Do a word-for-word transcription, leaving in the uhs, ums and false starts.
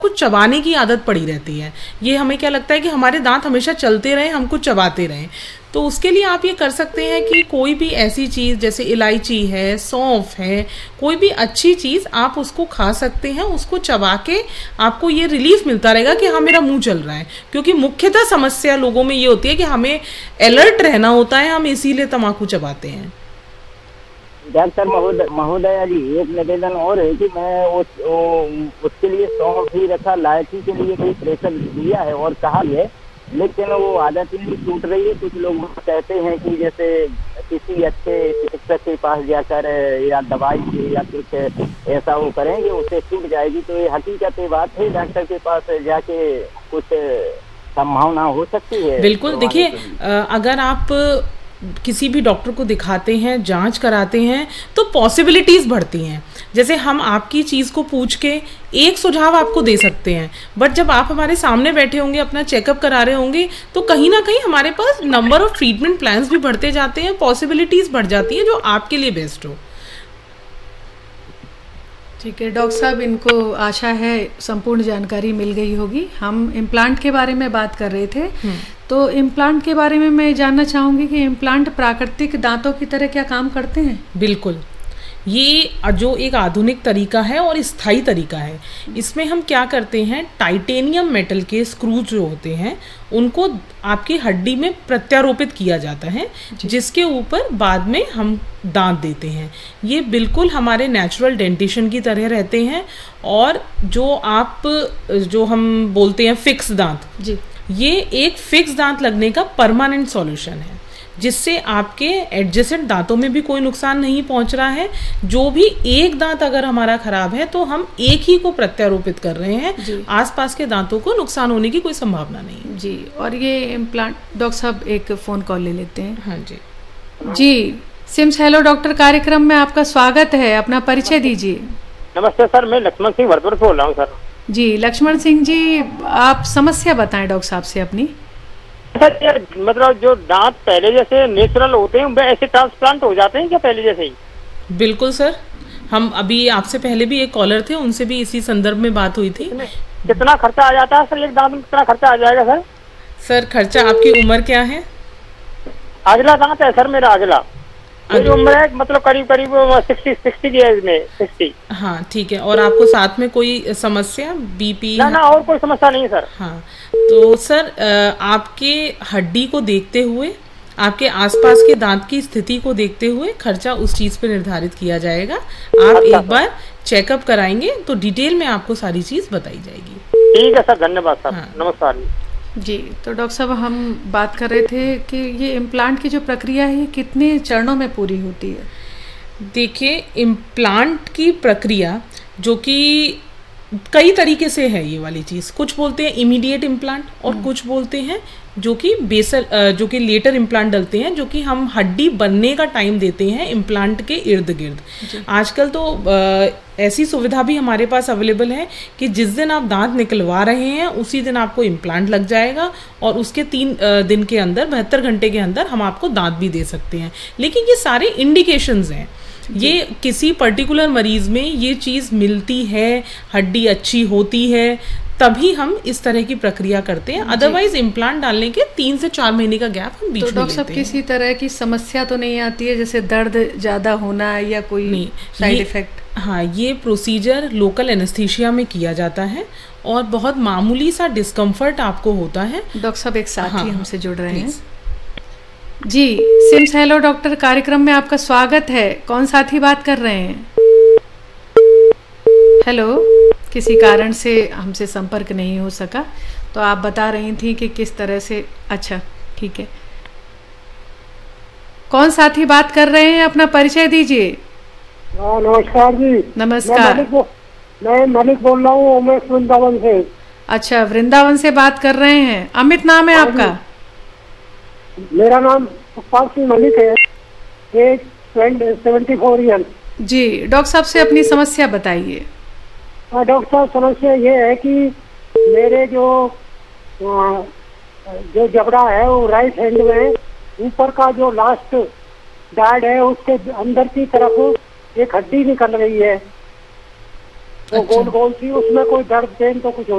कुछ चबाने की आदत पड़ी रहती है। ये हमें क्या लगता है कि हमारे दांत हमेशा चलते रहें, हम कुछ चबाते रहें। तो उसके लिए आप ये कर सकते हैं कि कोई भी ऐसी चीज़ जैसे इलायची है, सौंफ है, कोई भी अच्छी चीज़ आप उसको खा सकते हैं। उसको चबा के आपको ये रिलीफ मिलता रहेगा कि हाँ मेरा मुंह चल रहा है। क्योंकि मुख्यतः समस्या लोगों में ये होती है कि हमें अलर्ट रहना होता है, हम इसीलिए तम्बाकू चबाते हैं। डॉक्टर महोदय महोदया जी, एक निवेदन और है कि मैं उस ओ, उसके लिए सौंफ ही रखा, इलायची के लिए भी प्रेशर दिया है और कहा है, लेकिन वो आदत ही टूट रही है। कुछ लोग कहते हैं कि जैसे किसी अच्छे चिकित्सक के पास जाकर या दवाई से या कुछ ऐसा वो करेंगे उससे छूट जाएगी। तो ये हकीकत बात है, डॉक्टर के पास जाके कुछ संभावना हो सकती है? बिल्कुल, देखिए अगर आप किसी भी डॉक्टर को दिखाते हैं, जांच कराते हैं, तो पॉसिबिलिटीज़ बढ़ती हैं। जैसे हम आपकी चीज़ को पूछ के एक सुझाव आपको दे सकते हैं, बट जब आप हमारे सामने बैठे होंगे, अपना चेकअप करा रहे होंगे, तो कहीं ना कहीं हमारे पास नंबर ऑफ ट्रीटमेंट प्लान्स भी बढ़ते जाते हैं, पॉसिबिलिटीज़ बढ़ जाती हैं जो आपके लिए बेस्ट हो। ठीक है डॉक्टर साहब, इनको आशा है संपूर्ण जानकारी मिल गई होगी। हम इम्प्लांट के बारे में बात कर रहे थे, तो इम्प्लांट के बारे में मैं जानना चाहूँगी कि इम्प्लांट प्राकृतिक दांतों की तरह क्या काम करते हैं? बिल्कुल, ये जो एक आधुनिक तरीका है और स्थायी तरीका है। इसमें हम क्या करते हैं, टाइटेनियम मेटल के स्क्रू जो होते हैं उनको आपकी हड्डी में प्रत्यारोपित किया जाता है, जिसके ऊपर बाद में हम दांत देते हैं। ये बिल्कुल हमारे नेचुरल डेंटिशन की तरह रहते हैं। और जो आप जो हम बोलते हैं फिक्स दांत जी, ये एक फिक्स दांत लगने का परमानेंट सॉल्यूशन है, जिससे आपके एडजेसेंट दांतों में भी कोई नुकसान नहीं पहुंच रहा है। जो भी एक दांत अगर हमारा खराब है तो हम एक ही को प्रत्यारोपित कर रहे हैं, आसपास के दांतों को नुकसान होने की कोई संभावना नहीं जी। और ये इम्प्लांट, डॉक्टर साहब एक फोन कॉल ले लेते हैं। हाँ जी जी, सिम्स हेलो डॉक्टर कार्यक्रम में आपका स्वागत है, अपना परिचय दीजिए। नमस्ते सर, मैं लक्ष्मण सिंह भरतपुर से बोल रहा हूँ सर। जी लक्ष्मण सिंह जी, आप समस्या बताएं डॉक्टर साहब से अपनी। सर मतलब जो दांत पहले जैसे नेचुरल होते हैं वे ऐसे ट्रांसप्लांट हो जाते हैं क्या पहले जैसे ही? बिल्कुल सर, हम अभी आपसे पहले भी एक कॉलर थे, उनसे भी इसी संदर्भ में बात हुई थी। कितना खर्चा आ जाता है सर, एक दांत में कितना खर्चा आ जाएगा सर? सर खर्चा, आपकी उम्र क्या है? अगला दांत है सर मेरा, अगला मेरी उम्र है मतलब करीब करीब सिक्सटी सिक्सटी की एज में सिक्सटी। हाँ ठीक है। और आपको साथ में कोई समस्या, बीपी? ना ना, और कोई समस्या नहीं सर। हाँ, तो सर आपके हड्डी को देखते हुए, आपके आसपास के दांत की स्थिति को देखते हुए खर्चा उस चीज पे निर्धारित किया जाएगा। आप अच्छा एक बार चेकअप कराएंगे तो डिटेल में आपको सारी चीज बताई जाएगी। ठीक है सर, धन्यवाद सर। हाँ। नमस्कार जी। तो डॉक्टर साहब, हम बात कर रहे थे कि ये इम्प्लांट की जो प्रक्रिया है कितने चरणों में पूरी होती है? देखिए, इम्प्लांट की प्रक्रिया जो कि कई तरीके से है ये वाली चीज़, कुछ बोलते हैं इमीडिएट इम्प्लांट और कुछ बोलते हैं जो कि बेसल जो कि लेटर इम्प्लांट डलते हैं, जो कि हम हड्डी बनने का टाइम देते हैं इम्प्लांट के इर्द गिर्द। आजकल तो ऐसी सुविधा भी हमारे पास अवेलेबल है कि जिस दिन आप दांत निकलवा रहे हैं उसी दिन आपको इम्प्लांट लग जाएगा और उसके तीन दिन के अंदर, बहत्तर घंटे के अंदर हम आपको दांत भी दे सकते हैं। लेकिन ये सारे इंडिकेशंस हैं, ये किसी पर्टिकुलर मरीज में ये चीज मिलती है, हड्डी अच्छी होती है, तभी हम इस तरह की प्रक्रिया करते हैं। अदरवाइज इम्प्लांट डालने के तीन से चार महीने का गैप हम बीच में लेते हैं। तो डॉक्टर साहब, किसी तरह की समस्या तो नहीं आती है, जैसे दर्द ज्यादा होना या कोई नहीं साइड इफेक्ट? हाँ, ये प्रोसीजर लोकल एनेस्थीसिया में किया जाता है और बहुत मामूली सा डिस्कम्फर्ट आपको होता है। डॉक्टर साहब, एक साथी हाँ, हमसे जुड़ रहे हैं। जी, सिम्स हेलो डॉक्टर कार्यक्रम में आपका स्वागत है। कौन साथी बात कर रहे हैं? हेलो, किसी कारण से हमसे संपर्क नहीं हो सका, तो आप बता रही थी कि किस तरह से। अच्छा ठीक है, कौन साथी बात कर रहे हैं, अपना परिचय दीजिए। नमस्कार जी। नमस्कार, मैं मलिक बोल रहा हूँ उमेश वृंदावन से। अच्छा, वृंदावन से बात कर रहे हैं। अमित नाम है आपका? मेरा नाम सुखपाल सिंह मलिक है, एज सेवेंटी फोर ईयर। जी, डॉक्टर साहब से अपनी समस्या बताइए। डॉक्टर साहब, समस्या ये है कि मेरे जो जो जबड़ा है वो राइट हैंड में ऊपर का जो लास्ट डार्ड है उसके अंदर की तरफ एक हड्डी निकल रही है। वो अच्छा। गोल गोल सी, उसमें कोई दर्द पेन तो कुछ